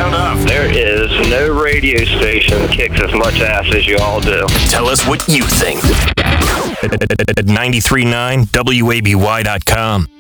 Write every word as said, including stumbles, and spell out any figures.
loud enough. There is no radio station that kicks as much ass as you all do. Tell us what you think at nine three nine W A B Y dot com.